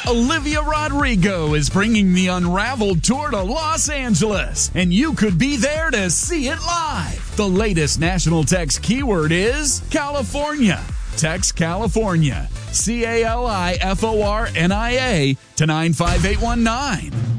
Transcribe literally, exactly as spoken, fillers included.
Olivia Rodrigo is bringing the Unraveled Tour to Los Angeles, and you could be there to see it live. The latest national text keyword is California. Text California, C A L I F O R N I A, to nine five eight one nine.